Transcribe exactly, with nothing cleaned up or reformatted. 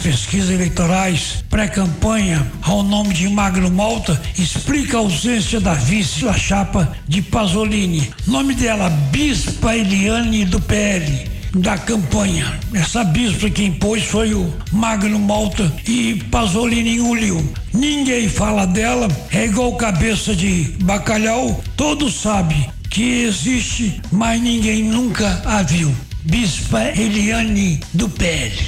pesquisas eleitorais, pré-campanha, ao nome de Magno Malta, explica a ausência da vice da chapa de Pasolini. Nome dela, Bispa Eliane do P L. Da campanha. Essa bispa que impôs foi o Magno Malta e Pasolini engoliu. Ninguém fala dela, é igual cabeça de bacalhau, todos sabem que existe, mas ninguém nunca a viu. Bispa Eliane do P L.